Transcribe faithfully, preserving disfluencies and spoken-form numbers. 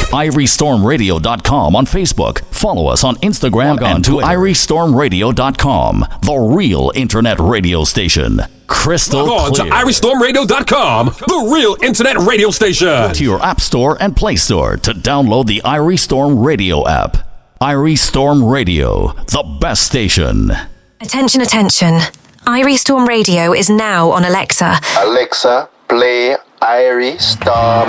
irie storm radio dot com on Facebook. Follow us on Instagram and to irie storm radio dot com, the real internet radio station. Crystal Log on clear. to irie storm radio dot com, the real internet radio station. Go to your App Store and Play Store to download the Irie Storm Radio app. Irie Storm Radio, the best station. Attention, attention. Irie Storm Radio is now on Alexa. Alexa, play Irie Storm.